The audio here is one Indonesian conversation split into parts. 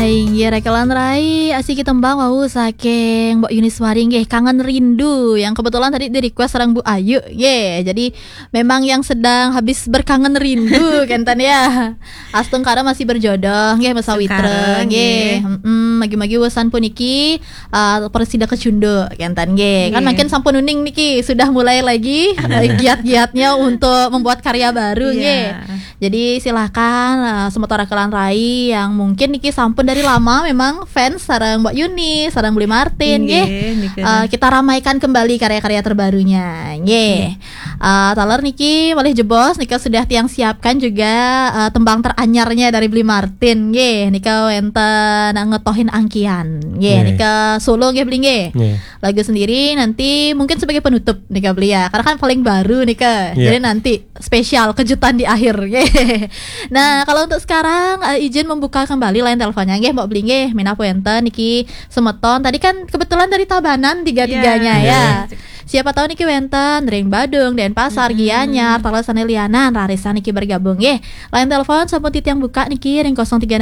Inggih rekelan rai asik tembang wau saking Mbok Yuniswari nggih Kangen Rindu yang kebetulan tadi di request sareng Bu Ayu nggih. Jadi memang yang sedang habis berkangen rindu kenten ya. Astung kara masih berjodoh nggih Mas Sawitra nggih. Magi-magi wesan puniki persida kecundo kenten nggih. Kan makin sampun uning niki sudah mulai lagi giat-giatnya untuk membuat karya baru nggih. Jadi silahkan semoga rekelan rai yang mungkin niki sampun dari lama memang fans sareng Mbak Yuni, sareng Bli Martin nggih. Kita ramaikan kembali karya-karya terbarunya nggih. Taler niki malih jebos nika sudah tiang siapkan juga tembang teranyarnya dari Bli Martin nggih. Nika wenten ngetohin angkian nggih. Nika solo nggih Bli nggih. Lagu sendiri nanti mungkin sebagai penutup nika Bli ya. Karena kan paling baru nika. Jadi nanti spesial kejutan di akhir nggih. Nah, kalau untuk sekarang izin membuka kembali line teleponnya nggih Mbak Bli nggih. Minapa enten niki semeton. Tadi kan kebetulan dari Tabanan tiga-tiganya ya. Siapa tahu niki wenten Ring Badung, Denpasar, Gianyar, Talasane Lianan, Rarisa niki bergabung nggih. Line telepon sampun titiang buka niki ring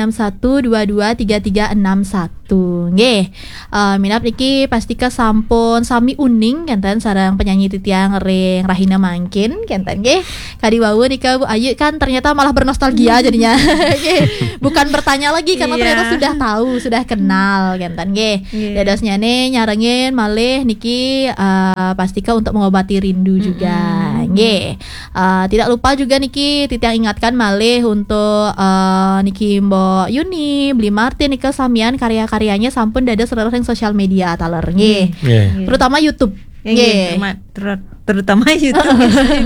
0361223361 nggih. Minap niki pastika sampun sami uning kenten sareng penyanyi titiang ring Rahina Mangkin kenten nggih. Kadi wau nika Bu Ayu kan ternyata malah bernostalgia jadinya. Bukan bertanya lagi karena ternyata sudah tahu, sudah kenal kenten nggih. Dadosnya nih nyarengin malih niki pastika untuk mengobati rindu juga nggih. Tidak lupa juga niki titiang ingatkan malih untuk niki Mbok Yuni, Bli Martin nika samian karya-karyanya sampun dados ing sosial media taler nggih. Terutama YouTube. Nggih. Terutama YouTube.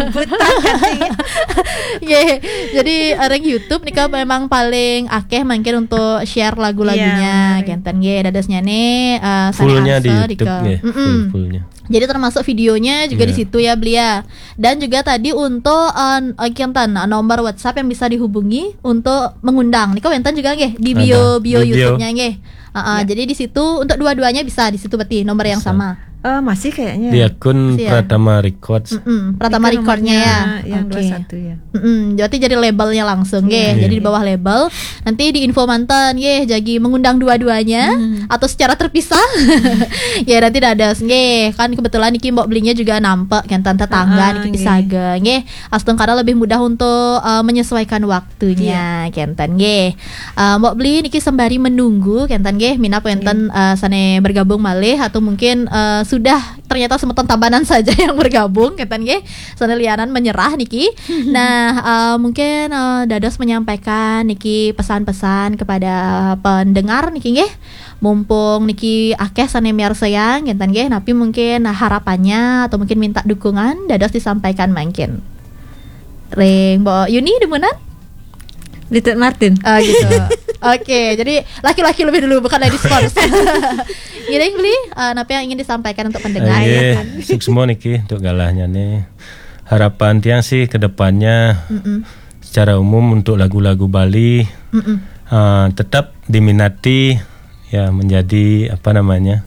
Jadi ring YouTube nika memang paling akeh mungkin untuk share lagu-lagunya kenten nggih. Dadosnya nih fullnya di YouTube nggih. Fullnya. Jadi termasuk videonya juga di situ ya Bli ya. Dan juga tadi untuk nomor WhatsApp yang bisa dihubungi untuk mengundang. Nika wenten juga nggih di bio YouTube-nya nggih. Jadi di situ untuk dua-duanya bisa di situ berarti nomor yang sama. Masih kayaknya di akun Pratama Records. Pratama Recordnya ya. Yang 21 ya. Berarti jadi labelnya langsung nggih. Jadi di bawah label nanti di info mantan nggih jadi mengundang dua-duanya atau secara terpisah. Ya nanti dados nggih. Kan kebetulan niki Mbok Blinya juga nampak kan tetangga niki pisaga nggih. Astung karena lebih mudah untuk menyesuaikan waktunya kenten nggih. Mbok Bli niki sembari menunggu kenten nggih minap enten sane bergabung malih atau mungkin sudah ternyata semeton Tabanan saja yang bergabung keten nggih. Sane lianan menyerah niki. Nah, mungkin dados menyampaikan niki pesan-pesan kepada pendengar niki nggih. Mumpung niki akeh sane miarsayang kenten nggih, tapi mungkin harapannya atau mungkin minta dukungan dados disampaikan mungkin. Ring Mbok Yuni demenan? Little Martin. Gitu. Oke, jadi laki-laki lebih dulu bukan ladies first. Gini Bli, apa yang ingin disampaikan untuk pendengar? Suksmo niki untuk galahnya nih. Harapan tiang sih ke depannya secara umum untuk lagu-lagu Bali tetap diminati ya, menjadi apa namanya?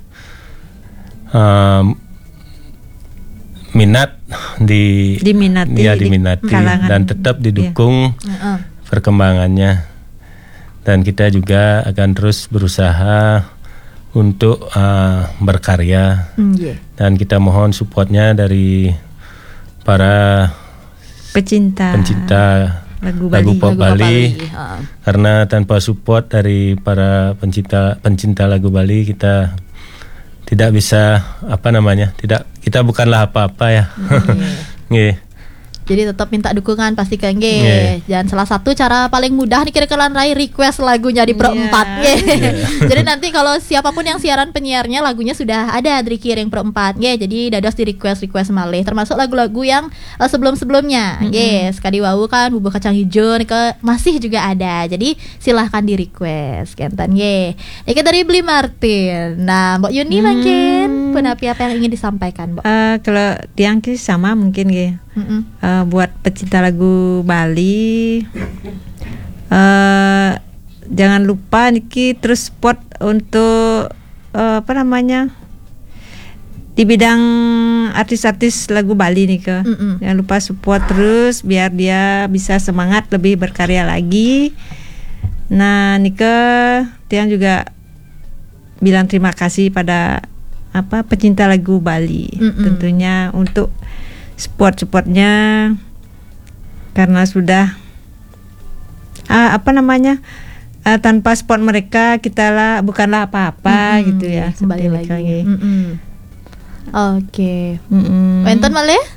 Diminati dan tetap didukung perkembangannya, dan kita juga akan terus berusaha untuk berkarya dan kita mohon supportnya dari para pecinta lagu pop Bali. Karena tanpa support dari para pencinta lagu Bali kita tidak bisa kita bukanlah apa-apa ya. Nggih. Jadi tetap minta dukungan pastikan nggih. Dan salah satu cara paling mudah nih kira-kira rai request lagunya di Pro 4 nggih. Jadi nanti kalau siapapun yang siaran penyiarnya lagunya sudah ada di kiring Pro 4 nggih. Jadi dados di request malih termasuk lagu-lagu yang sebelum-sebelumnya nggih. Sekali wau kan bubuk kacang hijau masih juga ada. Jadi silahkan di request kenten nggih. Iki dari Bli Martin. Nah, Mbok Yuni mungkin apa yang ingin disampaikan, Mbok? Kalau tiang sama mungkin nggih. Buat pecinta lagu Bali, jangan lupa niki terus support untuk di bidang artis-artis lagu Bali nih ke. Jangan lupa support terus biar dia bisa semangat lebih berkarya lagi. Nah, Nike tiang juga bilang terima kasih pada pecinta lagu Bali. Tentunya untuk support-supportnya, karena sudah tanpa support mereka kita bukanlah apa-apa gitu ya. Kembali lagi. Oke. Wenten malih?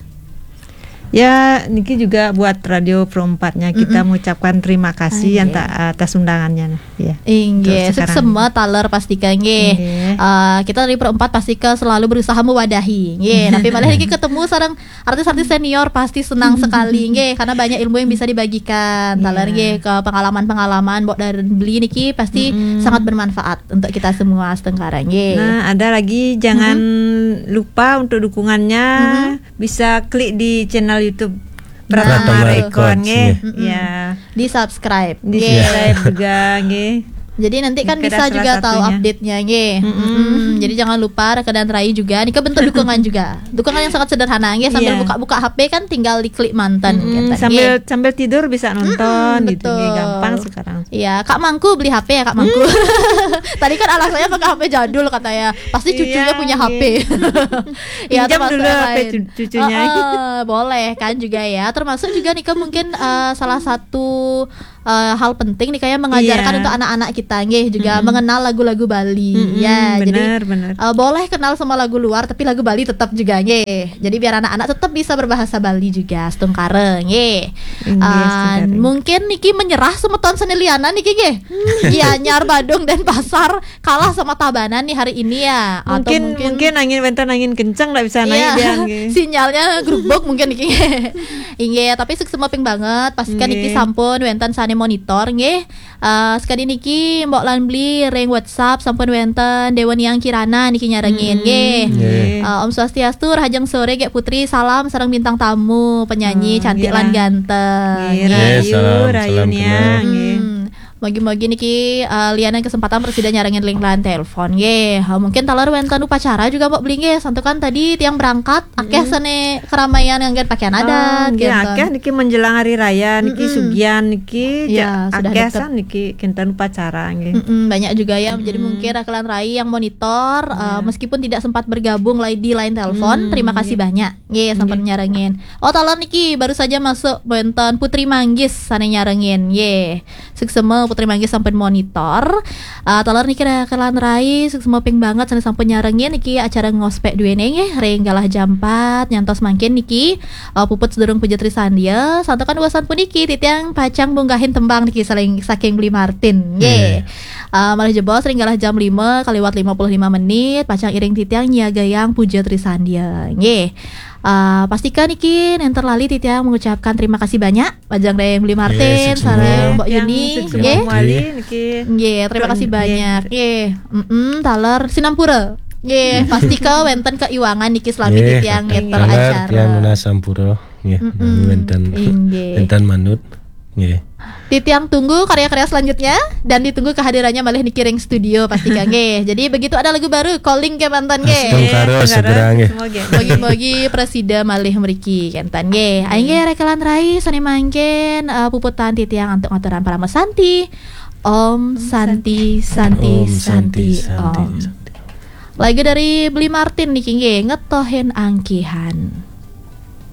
Ya, Niki juga buat Radio Pro 4-nya kita mengucapkan terima kasih atas undangannya ya. Inggih, semua taler pastikan nggih. Kita dari Pro 4 pastikan selalu berusaha mewadahi nggih. Tapi malah iki ketemu sareng artis-artis senior pasti senang sekali nggih, karena banyak ilmu yang bisa dibagikan. Taler nggih ke pengalaman-pengalaman mbok dari beli niki pasti sangat bermanfaat untuk kita semua setengkara nggih. Nah, ada lagi jangan lupa untuk dukungannya bisa klik di channel YouTube Pratama Records ya. Di subscribe juga nggih. Jadi nanti kan Mungkin bisa juga tahu satunya. update-nya nggih. Jadi jangan lupa rekan Rai juga. Nika bentuk dukungan juga. Dukungan yang sangat sederhana nggih, sambil buka-buka HP kan tinggal diklik mantan gitu. Sambil tidur bisa nonton gitu nggih, gampang sekarang. Iya, Kak Mangku beli HP ya Kak Mangku. Tadi kan alasannya pakai HP jadul katanya. Pasti cucunya punya HP. Ya, Pinjam dulu HP cucunya. Boleh kan juga ya. Termasuk juga Nika mungkin salah satu hal penting nih kayak mengajarkan untuk anak-anak kita nggih juga mengenal lagu-lagu Bali ya. Bener. Jadi boleh kenal sama lagu luar tapi lagu Bali tetap juga nggih. Jadi biar anak-anak tetap bisa berbahasa Bali juga setungkare nggih. Mungkin Niki menyerah sama tahun seni liana Niki nggih. Gianyar, Badung dan Pasar kalah sama Tabanan nih hari ini ya. Mungkin angin kencang nggak bisa naik dia nggih. Sinyalnya grubuk mungkin Niki. Inggih, tapi sukses moping banget. Pastikan Niki sampun wenten sane monitor nggih. Sekali niki mbok lan beli ring WhatsApp sampun wenten Dewan Yang Kirana niki nyarengin nggih. Om Swastiastu Rahajeng sore Gek Putri salam sareng bintang tamu penyanyi cantik lan ganteng. Rayu nggih. Mogi-mogi niki liana kesempatan presiden nyarengin link lan telepon nggih. Mungkin talar wenten upacara juga mbok beli nggih. Santu kan tadi tiang berangkat akeh sene keramaian yang pakaian adat gitu. Akeh niki menjelang hari raya niki sugian niki akeh san niki kinten upacara nggih. Banyak juga ya. Jadi mungkin Rakelan Rai yang monitor meskipun tidak sempat bergabung di line telepon, terima kasih banyak nggih sampai nyarengin. Talar niki baru saja masuk wenten Putri Manggis sane nyarengin nggih. Suksema Putri Manggis sampai monitor. Talar niki Rakelan Rai suksema ping banget sane sampai nyarengin niki acara ngospek duene nggih ring galah jam 4 nyantos mangkin niki puput sedurung Pujatri Sandia santokan uasan puniki titiang pacang bunggahin tembang niki saking beli Martin nggih. Malah jebos ring galah jam 5 kaliwat 55 menit pacang iring titiang nyiagayang Pujatri Sandia nggih. Pastikan niki enter lali titiang mengucapkan terima kasih banyak pajang yang beli Martin sareng Mbak Yuni nggih. Nggih, terima kasih banyak nggih. Taler Sinampura nggih, pastika wenten keiwangan niki selami titiang ngeter acara. Yang Nuna Sampuro nggih, wenten manut nggih. Titiang tunggu karya-karya selanjutnya dan ditunggu kehadirannya malih niki ring studio pastikan nggih. Jadi begitu ada lagu baru calling ke mantan nggih. Astungkaro segera nggih. Mogi-mogi presida malih mriki kentan nggih. Aing nggih Rakelan Rai sane mangken puputan titiang antuk aturan para mesanti. Om Santi Om. Lagu dari Beli Martin niki nggih ngetohen angkihan.